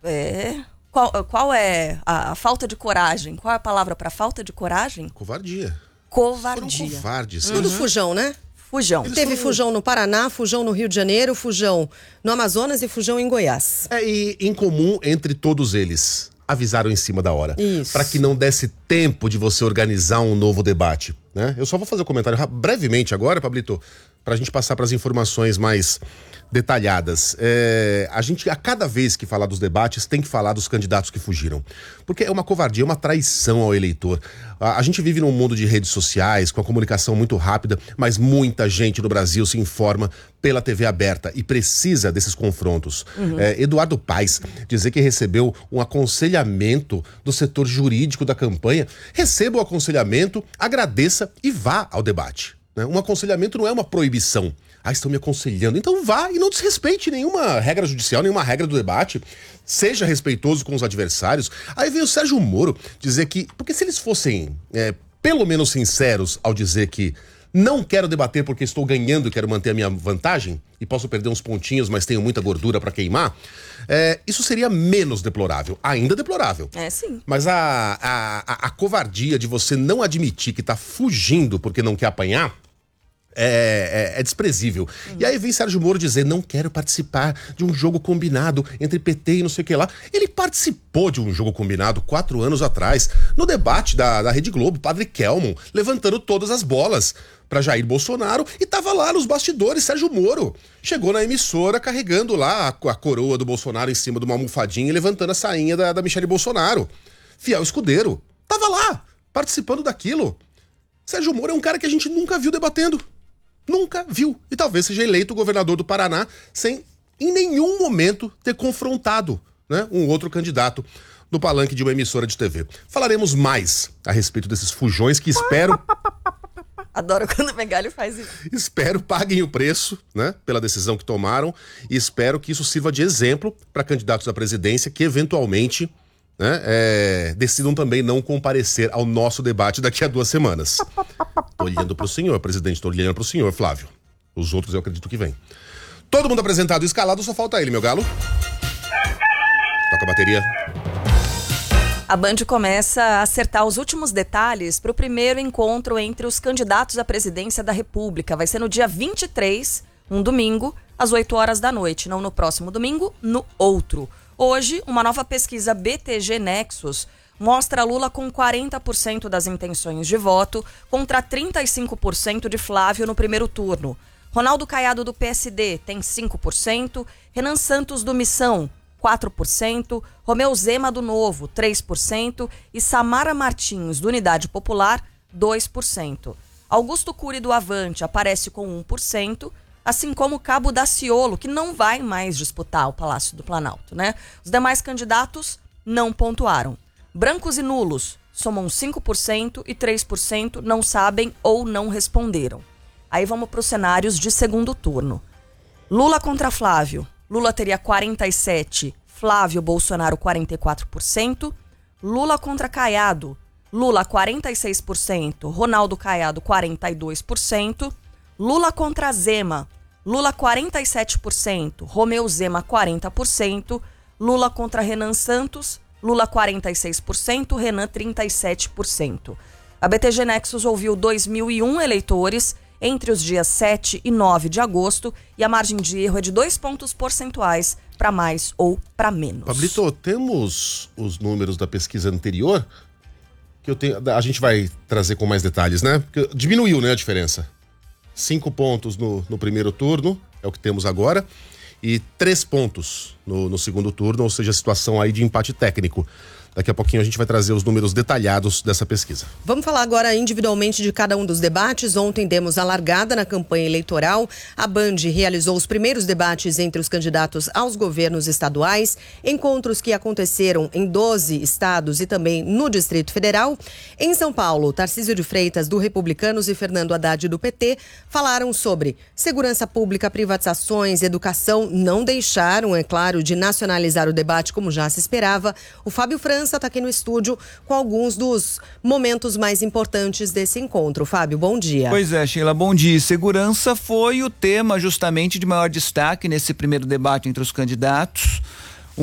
Qual é a falta de coragem? Qual é a palavra para falta de coragem? Covardia. Covardia. Foram covardes. Tudo fujão, né? Fujão. Teve fujão no Paraná, fujão no Rio de Janeiro, fujão no Amazonas e fujão em Goiás. E em comum entre todos eles, avisaram em cima da hora. Isso. Para que não desse tempo de você organizar um novo debate, né? Eu só vou fazer um comentário brevemente agora, Pablito, pra gente passar para as informações mais detalhadas. A gente, a cada vez que falar dos debates, tem que falar dos candidatos que fugiram. Porque é uma covardia, é uma traição ao eleitor. A gente vive num mundo de redes sociais, com a comunicação muito rápida, mas muita gente no Brasil se informa pela TV aberta e precisa desses confrontos. Eduardo Paes dizer que recebeu um aconselhamento do setor jurídico da campanha. Receba o aconselhamento, agradeça e vá ao debate. Um aconselhamento não é uma proibição. Estão me aconselhando. Então vá e não desrespeite nenhuma regra judicial, nenhuma regra do debate. Seja respeitoso com os adversários. Aí veio o Sérgio Moro dizer que... Porque se eles fossem pelo menos sinceros ao dizer que não quero debater porque estou ganhando e quero manter a minha vantagem e posso perder uns pontinhos, mas tenho muita gordura para queimar, isso seria menos deplorável. Ainda deplorável. Sim. Mas a covardia de você não admitir que tá fugindo porque não quer apanhar é desprezível. E aí vem Sérgio Moro dizer, não quero participar de um jogo combinado entre PT e não sei o que lá. Ele participou de um jogo combinado 4 anos atrás, no debate da Rede Globo, Padre Kelmon, levantando todas as bolas para Jair Bolsonaro, e tava lá nos bastidores Sérgio Moro. Chegou na emissora carregando lá a coroa do Bolsonaro em cima de uma almofadinha e levantando a sainha da Michele Bolsonaro. Fiel escudeiro. Tava lá, participando daquilo. Sérgio Moro é um cara que a gente nunca viu debatendo. Nunca viu. E talvez seja eleito governador do Paraná sem, em nenhum momento, ter confrontado, né, um outro candidato no palanque de uma emissora de TV. Falaremos mais a respeito desses fujões que espero... Adoro quando o Megali faz isso. Espero paguem o preço, né, pela decisão que tomaram, e espero que isso sirva de exemplo para candidatos à presidência que, eventualmente, né, decidam também não comparecer ao nosso debate daqui a 2 semanas. Tô olhando pro senhor, presidente, tô olhando pro senhor, Flávio. Os outros eu acredito que vem. Todo mundo apresentado e escalado, só falta ele, meu galo. Toca a bateria. A Band começa a acertar os últimos detalhes para o primeiro encontro entre os candidatos à presidência da República. Vai ser no dia 23, um domingo, às 8 horas da noite. Não no próximo domingo, no outro. Hoje, uma nova pesquisa BTG Nexus mostra Lula com 40% das intenções de voto contra 35% de Flávio no primeiro turno. Ronaldo Caiado do PSD tem 5%, Renan Santos do Missão 4%, Romeu Zema do Novo 3% e Samara Martins do Unidade Popular 2%. Augusto Cury do Avante aparece com 1%, assim como Cabo Daciolo, que não vai mais disputar o Palácio do Planalto, né? Os demais candidatos não pontuaram. Brancos e nulos somam 5% e 3% não sabem ou não responderam. Aí vamos para os cenários de segundo turno. Lula contra Flávio. Lula teria 47%, Flávio Bolsonaro 44%. Lula contra Caiado. Lula 46%, Ronaldo Caiado 42%. Lula contra Zema. Lula 47%, Romeu Zema 40%. Lula contra Renan Santos. Lula 46%, Renan 37%. A BTG Nexus ouviu 2.001 eleitores entre os dias 7 e 9 de agosto e a margem de erro é de 2 pontos percentuais para mais ou para menos. Pablito, temos os números da pesquisa anterior? Que a gente vai trazer com mais detalhes, né? Porque diminuiu, né, a diferença. 5 pontos no primeiro turno, é o que temos agora, e 3 pontos no segundo turno, ou seja, a situação aí de empate técnico. Daqui a pouquinho a gente vai trazer os números detalhados dessa pesquisa. Vamos falar agora individualmente de cada um dos debates. Ontem demos a largada na campanha eleitoral. A Band realizou os primeiros debates entre os candidatos aos governos estaduais, encontros que aconteceram em 12 estados e também no Distrito Federal. Em São Paulo, Tarcísio de Freitas, do Republicanos, e Fernando Haddad, do PT, falaram sobre segurança pública, privatizações, educação. Não deixaram, é claro, de nacionalizar o debate como já se esperava. O Fábio França está aqui no estúdio com alguns dos momentos mais importantes desse encontro. Fábio, bom dia. Pois é, Sheila, bom dia. Segurança foi o tema justamente de maior destaque nesse primeiro debate entre os candidatos.